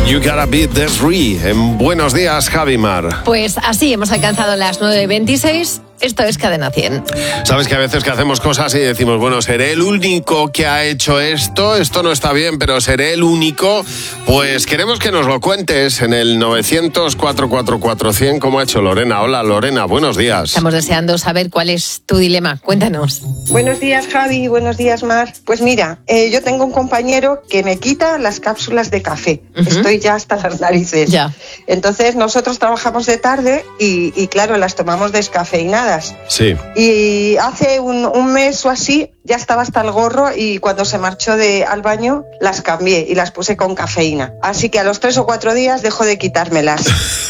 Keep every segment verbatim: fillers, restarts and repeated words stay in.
You Gotta Beat This Re. En Buenos Días, Javimar. Pues así, hemos alcanzado las nueve veintiséis. Esto es Cadena cien. Sabes que a veces que hacemos cosas y decimos, bueno, seré el único que ha hecho esto, esto no está bien, pero seré el único. Pues queremos que nos lo cuentes en el novecientos, cuatrocientos cuarenta y cuatro cien, como ha hecho Lorena. Hola, Lorena, buenos días. Estamos deseando saber cuál es tu dilema. Cuéntanos. Buenos días, Javi. Buenos días, Mar. Pues mira, eh, yo tengo un compañero que me quita las cápsulas de café. Uh-huh. Estoy ya hasta las narices. Ya. Entonces nosotros trabajamos de tarde y, y claro, las tomamos descafeinadas. Sí. Y hace un, un mes o así ya estaba hasta el gorro y cuando se marchó de, al baño las cambié y las puse con cafeína. Así que a los tres o cuatro días dejo de quitármelas.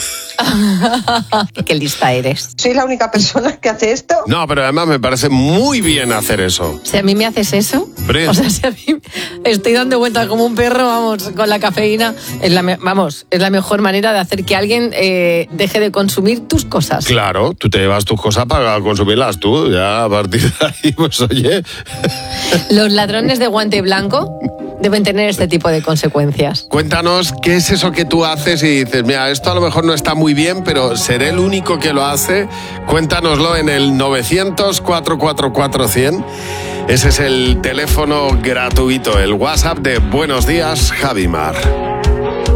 Qué lista eres. ¿Soy la única persona que hace esto? No, pero además me parece muy bien hacer eso. Si a mí me haces eso, Hombre. o sea, si a mí estoy dando vueltas como un perro, vamos, con la cafeína, es la, me- vamos, es la mejor manera de hacer que alguien eh, deje de consumir tus cosas. Claro, tú te llevas tus cosas para consumirlas tú, ya a partir de ahí, pues oye. Los ladrones de guante blanco deben tener este tipo de consecuencias. Cuéntanos qué es eso que tú haces y dices, mira, esto a lo mejor no está muy bien, pero seré el único que lo hace. Cuéntanoslo en el novecientos, cuatrocientos cuarenta y cuatro cien. Ese es el teléfono gratuito, el WhatsApp de Buenos Días, Javimar.